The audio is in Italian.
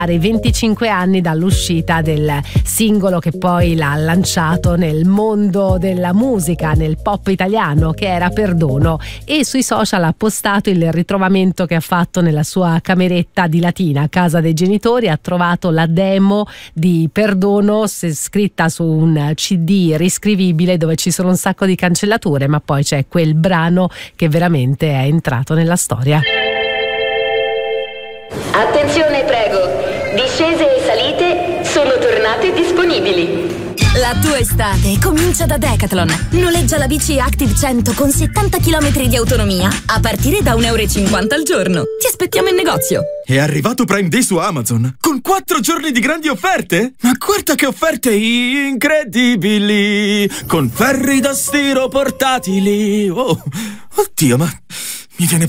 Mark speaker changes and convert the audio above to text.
Speaker 1: 25 anni dall'uscita del singolo che poi l'ha lanciato nel mondo della musica, nel pop italiano, che era Perdono, e sui social ha postato il ritrovamento che ha fatto nella sua cameretta di Latina, casa dei genitori. Ha trovato la demo di Perdono scritta su un CD riscrivibile dove ci sono un sacco di cancellature, ma poi c'è quel brano che veramente è entrato nella storia.
Speaker 2: Attenzione, prego. Discese e salite sono tornate disponibili.
Speaker 3: La tua estate comincia da Decathlon. Noleggia la bici Active 100 con 70 km di autonomia a partire da €1,50 al giorno. Ti aspettiamo in negozio.
Speaker 4: È arrivato Prime Day su Amazon con 4 giorni di grandi offerte? Ma guarda che offerte incredibili! Con ferri da stiro portatili. Oh, oddio, ma mi viene